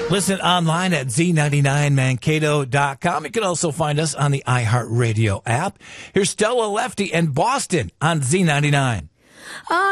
Listen online at Z99Mankato.com. You can also find us on the iHeartRadio app. Here's Stella Lefty and Boston on Z99.